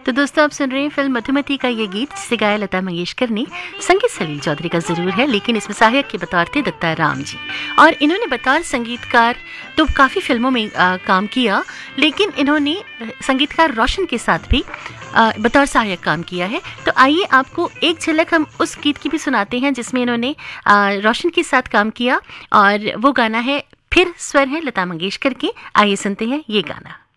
तो दोस्तों आप सुन रहे हैं फिल्म मधुमती का ये गीत जिसे गाया लता मंगेशकर ने। संगीत सलील चौधरी का जरूर है, लेकिन इसमें सहायक के बतौर थे दत्ता राम जी। और इन्होंने बतौर संगीतकार तो काफ़ी फिल्मों में काम किया, लेकिन इन्होंने संगीतकार रोशन के साथ भी बतौर सहायक काम किया है। तो आइए आपको एक झलक हम उस गीत की भी सुनाते हैं जिसमें इन्होंने रोशन के साथ काम किया, और वो गाना है फिर स्वर है लता मंगेशकर के। आइए सुनते हैं ये गाना।